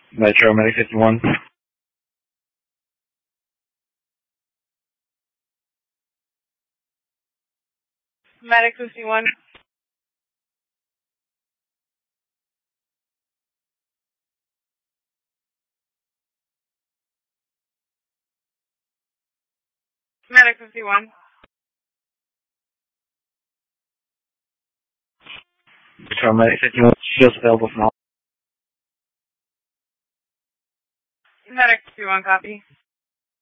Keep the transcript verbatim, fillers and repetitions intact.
Metro Medic fifty-one. Medic fifty-one. Medic fifty-one. Metro Medic fifty-one. Shields available from all. Medic fifty-one, copy.